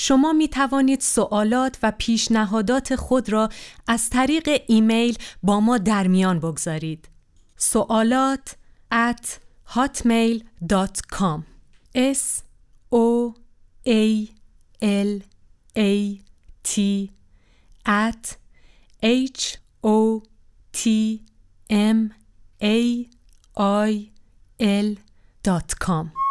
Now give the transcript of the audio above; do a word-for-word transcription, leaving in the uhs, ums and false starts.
شما می توانید سوالات و پیشنهادات خود را از طریق ایمیل با ما در میان بگذارید. سوالات at hotmail dot com s o a l a t at h o t m a i l dot com